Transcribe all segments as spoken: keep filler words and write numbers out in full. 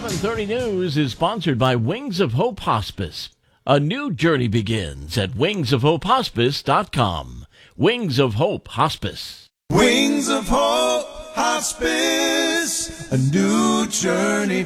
seven thirty News is sponsored by Wings of Hope Hospice. A new journey begins at wings of hope hospice dot com. Wings of Hope Hospice. Wings of Hope Hospice, a new journey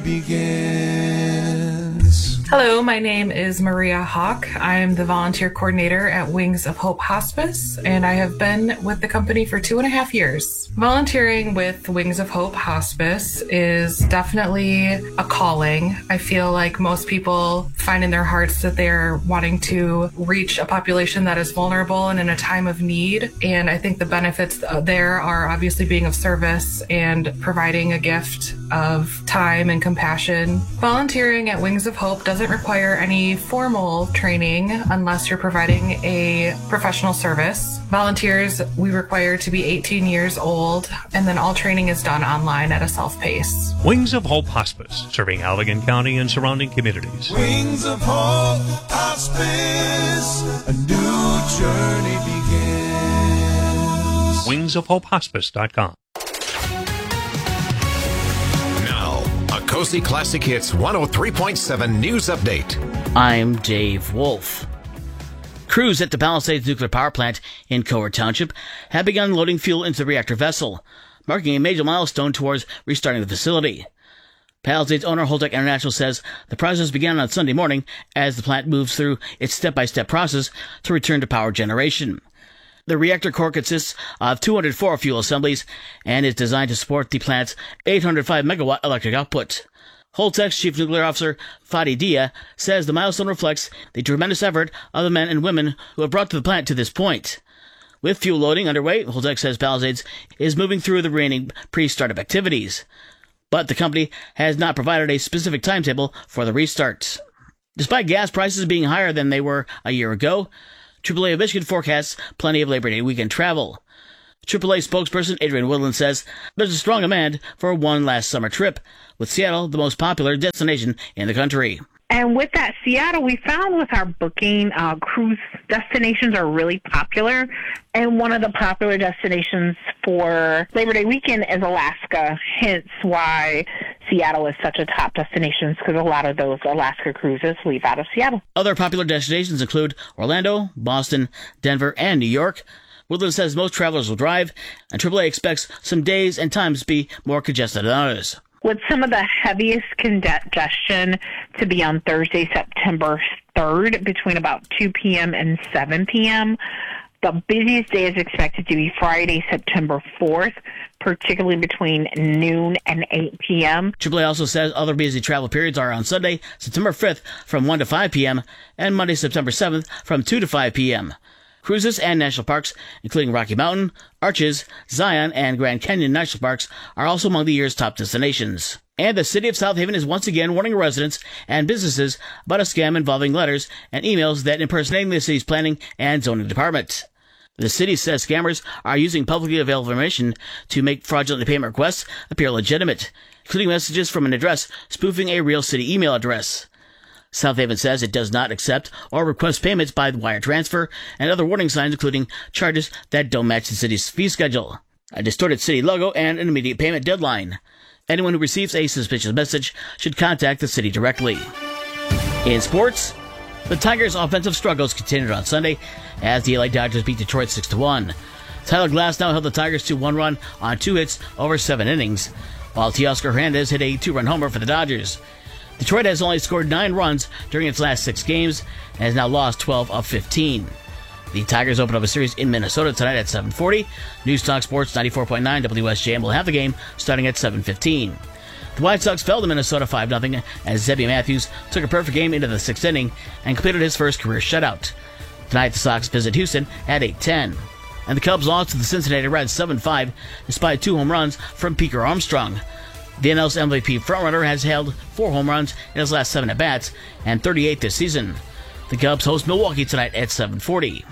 begins. Hello, my name is Maria Hawk. I'm the volunteer coordinator at Wings of Hope Hospice, and I have been with the company for two and a half years. Volunteering with Wings of Hope Hospice is definitely a calling. I feel like most people find in their hearts that they're wanting to reach a population that is vulnerable and in a time of need, and I think the benefits there are obviously being of service and providing a gift of time and compassion. Volunteering at Wings of Hope doesn't require any formal training unless you're providing a professional service. Volunteers, we require to be eighteen years old, and then all training is done online at a self-pace. Wings of Hope Hospice, serving Allegan County and surrounding communities. Wings of Hope Hospice, a new journey begins. wings of hope hospice dot com. Cozy Classic Hits one oh three point seven News Update. I'm Dave Wolf. Crews at the Palisades Nuclear Power Plant in Cowart Township have begun loading fuel into the reactor vessel, marking a major milestone towards restarting the facility. Palisades owner Holtec International says the process began on Sunday morning as the plant moves through its step-by-step process to return to power generation. The reactor core consists of two hundred four fuel assemblies and is designed to support the plant's eight hundred five megawatt electric output. Holtec's Chief Nuclear Officer, Fadi Dia, says the milestone reflects the tremendous effort of the men and women who have brought the plant to this point. With fuel loading underway, Holtec says Palisades is moving through the remaining pre-startup activities. But the company has not provided a specific timetable for the restart. Despite gas prices being higher than they were a year ago, triple A of Michigan forecasts plenty of Labor Day weekend travel. triple A spokesperson Adrian Woodland says there's a strong demand for one last summer trip, with Seattle the most popular destination in the country. And with that, Seattle, we found with our booking, uh, cruise destinations are really popular. And one of the popular destinations for Labor Day weekend is Alaska, hence why Seattle is such a top destination, because a lot of those Alaska cruises leave out of Seattle. Other popular destinations include Orlando, Boston, Denver, and New York. Woodland says most travelers will drive, and triple A expects some days and times to be more congested than others. With some of the heaviest congestion to be on Thursday, September third, between about two p.m. and seven p.m., the busiest day is expected to be Friday, September fourth, particularly between noon and eight p.m. triple A also says other busy travel periods are on Sunday, September fifth from one to five p.m. and Monday, September seventh from two to five p.m. Cruises and national parks, including Rocky Mountain, Arches, Zion, and Grand Canyon National Parks, are also among the year's top destinations. And the city of South Haven is once again warning residents and businesses about a scam involving letters and emails that impersonate the city's planning and zoning department. The city says scammers are using publicly available information to make fraudulent payment requests appear legitimate, including messages from an address spoofing a real city email address. South Haven says it does not accept or request payments by wire transfer and other warning signs, including charges that don't match the city's fee schedule, a distorted city logo, and an immediate payment deadline. Anyone who receives a suspicious message should contact the city directly. In sports, the Tigers' offensive struggles continued on Sunday as the L A Dodgers beat Detroit six to one. Tyler Glasnow held the Tigers to one run on two hits over seven innings, while Teoscar Hernandez hit a two-run homer for the Dodgers. Detroit has only scored nine runs during its last six games and has now lost twelve of fifteen. The Tigers open up a series in Minnesota tonight at seven forty. News Talk Sports ninety-four point nine W S J M will have the game starting at seven fifteen. The White Sox fell to Minnesota five nothing as Zebby Matthews took a perfect game into the sixth inning and completed his first career shutout. Tonight the Sox visit Houston at eight ten. And the Cubs lost to the Cincinnati Reds seven five despite two home runs from Peaker Armstrong. The N L's M V P frontrunner has held four home runs in his last seven at-bats and thirty-eight this season. The Cubs host Milwaukee tonight at seven forty.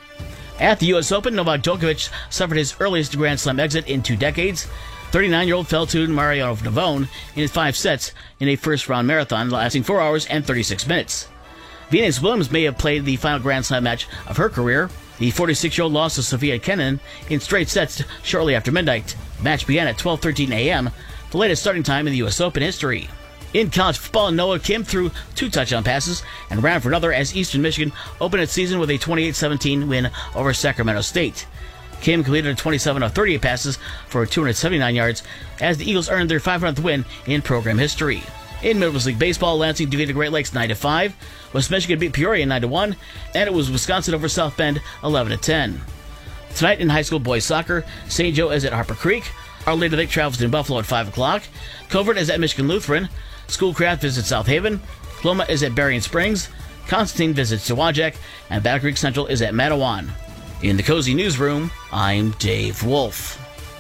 At the U S Open, Novak Djokovic suffered his earliest Grand Slam exit in two decades. thirty-nine-year-old fell to Mariano Navone in five sets in a first-round marathon lasting four hours and thirty-six minutes. Venus Williams may have played the final Grand Slam match of her career. The forty-six-year-old lost to Sofia Kenin in straight sets shortly after midnight. The match began at twelve thirteen a.m., the latest starting time in the U S Open history. In college football, Noah Kim threw two touchdown passes and ran for another as Eastern Michigan opened its season with a twenty-eight seventeen win over Sacramento State. Kim completed twenty-seven of thirty-eight passes for two hundred seventy-nine yards as the Eagles earned their five hundredth win in program history. In Midwest League Baseball, Lansing defeated Great Lakes nine to five, West Michigan beat Peoria nine to one, and it was Wisconsin over South Bend eleven to ten. Tonight in high school boys soccer, Saint Joe is at Harper Creek, Our Lady of the Lake travels to Buffalo at five o'clock, Covert is at Michigan Lutheran, Schoolcraft visits South Haven, Paloma is at Berrien Springs, Constantine visits Tewajak, and Battle Creek Central is at Matawan. In the Cozy Newsroom, I'm Dave Wolf.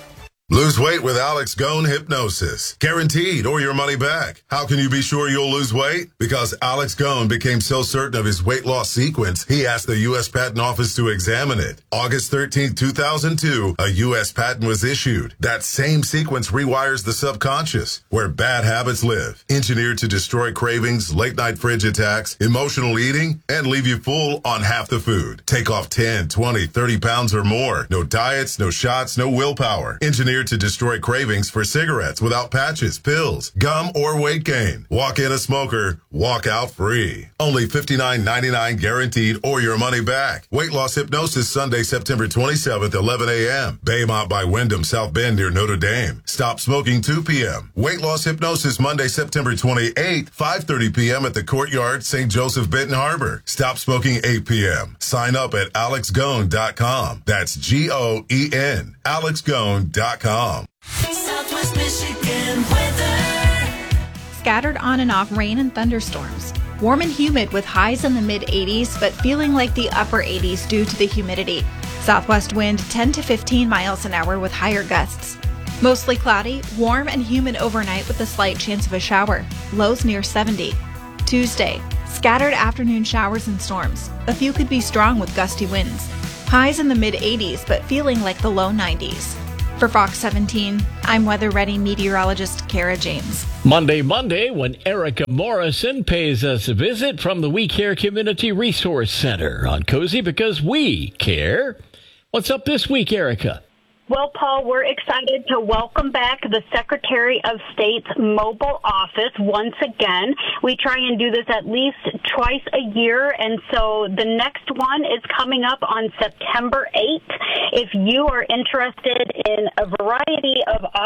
Lose weight with Alex Gone Hypnosis. Guaranteed or your money back. How can you be sure you'll lose weight? Because Alex Gone became so certain of his weight loss sequence, he asked the U S Patent Office to examine it. August thirteenth, two thousand two, a U S patent was issued. That same sequence rewires the subconscious, where bad habits live. Engineered to destroy cravings, late night fridge attacks, emotional eating, and leave you full on half the food. Take off ten, twenty, thirty pounds or more. No diets, no shots, no willpower. Engineered to destroy cravings for cigarettes without patches, pills, gum, or weight gain. Walk in a smoker, walk out free. Only fifty-nine ninety-nine guaranteed or your money back. Weight loss hypnosis Sunday, September twenty-seventh, eleven a.m. Baymont by Wyndham, South Bend near Notre Dame. Stop smoking two p.m. Weight loss hypnosis Monday, September twenty-eighth, five thirty p.m. at the Courtyard, Saint Joseph, Benton Harbor. Stop smoking eight p.m. Sign up at alex gone dot com. That's G O E N. alex gone dot com. Southwest Michigan weather. Scattered on and off rain and thunderstorms. Warm and humid with highs in the mid eighties, but feeling like the upper eighties due to the humidity. Southwest wind ten to fifteen miles an hour with higher gusts. Mostly cloudy, warm and humid overnight with a slight chance of a shower. Lows near seventy. Tuesday, scattered afternoon showers and storms. A few could be strong with gusty winds. Highs in the mid eighties, but feeling like the low nineties. For Fox seventeen, I'm Weather Ready meteorologist Kara James. Monday, Monday, when Erica Morrison pays us a visit from the We Care Community Resource Center on Cozy because we care. What's up this week, Erica? Well, Paul, we're excited to welcome back the Secretary of State's mobile office once again. We try and do this at least twice a year, and so the next one is coming up on September eighth. If you are interested in a variety of